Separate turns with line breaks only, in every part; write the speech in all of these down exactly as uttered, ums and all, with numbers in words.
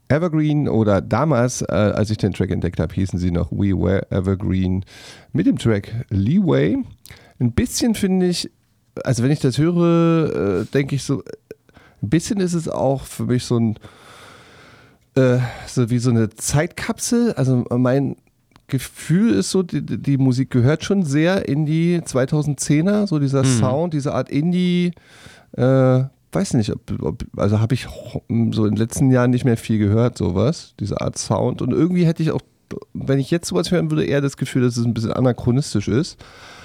Evergreen oder damals, äh, als ich den Track entdeckt habe, hießen sie noch We Were Evergreen mit dem Track Leeway. Ein bisschen finde ich, also wenn ich das höre, äh, denke ich so, ein bisschen ist es auch für mich so ein, äh, so wie so eine Zeitkapsel. Also mein Gefühl ist so, die, die Musik gehört schon sehr in die zweitausendzehner, so dieser mhm. Sound, diese Art Indie, äh, weiß nicht, ob, ob, also habe ich so in den letzten Jahren nicht mehr viel gehört, sowas, diese Art Sound. Und irgendwie hätte ich auch, wenn ich jetzt sowas hören würde, eher das Gefühl, dass es ein bisschen anachronistisch ist.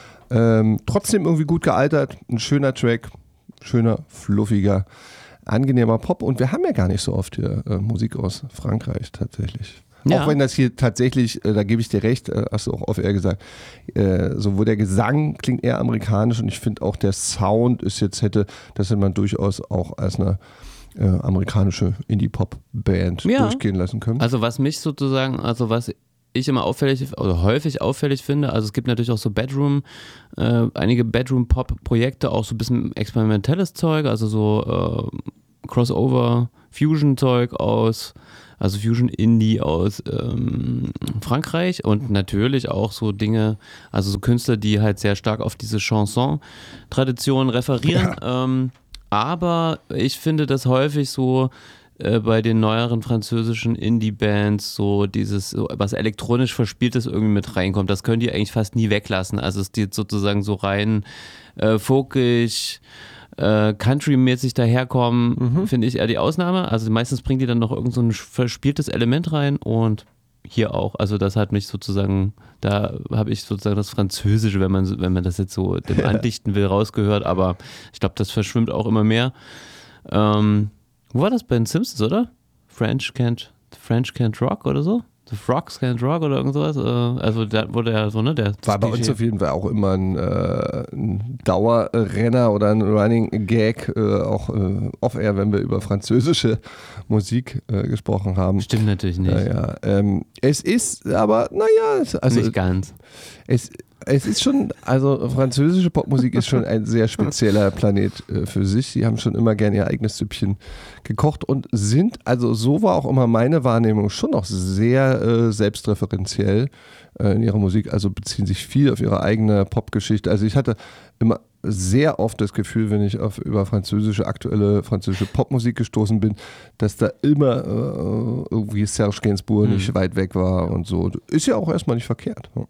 Ähm, trotzdem irgendwie gut gealtert, ein schöner Track, schöner, fluffiger, angenehmer Pop. Und wir haben ja gar nicht so oft hier äh, Musik aus Frankreich tatsächlich. Ja. Auch wenn das hier tatsächlich, äh, da gebe ich dir recht, äh, hast du auch off-air gesagt, äh, so wo der Gesang klingt eher amerikanisch und ich finde auch der Sound ist jetzt hätte, das hätte man durchaus auch als eine äh, amerikanische Indie-Pop-Band ja. durchgehen lassen können.
Also was mich sozusagen, also was ich immer auffällig oder häufig auffällig finde, also es gibt natürlich auch so Bedroom, äh, einige Bedroom-Pop-Projekte, auch so ein bisschen experimentelles Zeug, also so äh, Crossover, Fusion-Zeug aus Also Fusion Indie aus ähm, Frankreich und natürlich auch so Dinge, also so Künstler, die halt sehr stark auf diese Chanson-Tradition referieren. Ja. Ähm, aber ich finde das häufig so äh, bei den neueren französischen Indie-Bands so dieses, so, was elektronisch Verspieltes irgendwie mit reinkommt. Das können die eigentlich fast nie weglassen. Also es ist sozusagen so rein äh, folkisch, Äh, Country-mäßig daherkommen, mhm. finde ich eher die Ausnahme. Also meistens bringt die dann noch irgend so ein verspieltes Element rein und hier auch. Also das hat mich sozusagen, da habe ich sozusagen das Französische, wenn man, wenn man das jetzt so dem andichten will, rausgehört. Aber ich glaube, das verschwimmt auch immer mehr. Ähm, wo war das? Bei den Simpsons, oder? French can't, French can't rock oder so? The Frogs Can't Rock oder irgend sowas. Also da wurde ja so, ne? Der
war bei uns auf jeden Fall auch immer ein, äh, ein Dauerrenner oder ein Running Gag, äh, auch äh, off-air, wenn wir über französische Musik äh, gesprochen haben.
Stimmt natürlich nicht.
Naja, ähm, es ist aber, naja. Also,
nicht ganz.
Es Es ist schon, also französische Popmusik ist schon ein sehr spezieller Planet äh, für sich. Sie haben schon immer gerne ihr eigenes Süppchen gekocht und sind, also so war auch immer meine Wahrnehmung, schon noch sehr äh, selbstreferenziell äh, in ihrer Musik. Also beziehen sich viel auf ihre eigene Popgeschichte. Also ich hatte immer sehr oft das Gefühl, wenn ich auf über französische, aktuelle französische Popmusik gestoßen bin, dass da immer äh, irgendwie Serge Gainsbourg mhm. nicht weit weg war und so. Ist ja auch erstmal nicht verkehrt. Ja.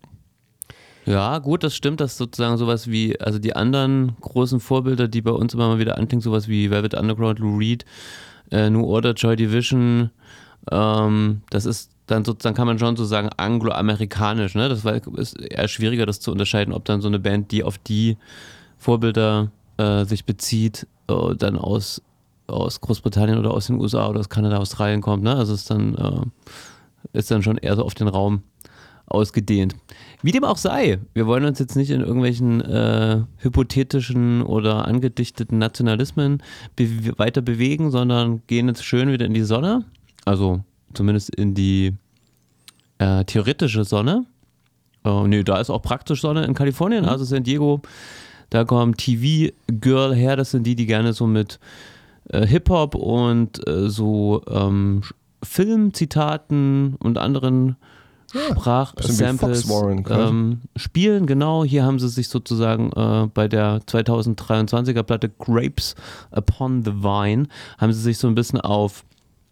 Ja, gut, das stimmt, dass sozusagen sowas wie, also die anderen großen Vorbilder, die bei uns immer mal wieder anklingen, sowas wie Velvet Underground, Lou Reed, äh, New Order, Joy Division, ähm, das ist dann sozusagen, kann man schon so sagen, angloamerikanisch, ne? Das war, ist eher schwieriger, das zu unterscheiden, ob dann so eine Band, die auf die Vorbilder äh, sich bezieht, äh, dann aus, aus Großbritannien oder aus den U S A oder aus Kanada, Australien kommt, ne? Also ist dann, äh, ist dann schon eher so auf den Raum ausgedehnt. Wie dem auch sei, wir wollen uns jetzt nicht in irgendwelchen äh, hypothetischen oder angedichteten Nationalismen be- weiter bewegen, sondern gehen jetzt schön wieder in die Sonne, also zumindest in die äh, theoretische Sonne. Äh, nee, da ist auch praktisch Sonne in Kalifornien, also San Diego, da kommt T V-Girl her, das sind die, die gerne so mit äh, Hip-Hop und äh, so ähm, Filmzitaten und anderen
Ja,
Sprachsamples ähm, spielen, genau. Hier haben sie sich sozusagen äh, bei der zwanzig dreiundzwanziger Platte Grapes Upon the Vine, haben sie sich so ein bisschen auf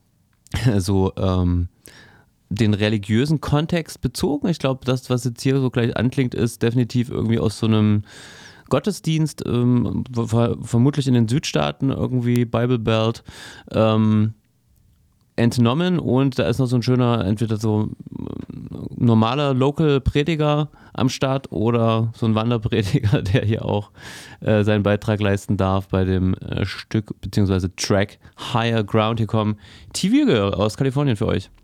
so ähm, den religiösen Kontext bezogen. Ich glaube, das, was jetzt hier so gleich anklingt, ist definitiv irgendwie aus so einem Gottesdienst, ähm, ver- vermutlich in den Südstaaten, irgendwie Bible Belt, ähm, entnommen, und da ist noch so ein schöner, entweder so normaler Local-Prediger am Start oder so ein Wanderprediger, der hier auch äh, seinen Beitrag leisten darf bei dem äh, Stück bzw. Track Higher Ground. Hier kommen T V-Girl aus Kalifornien für euch.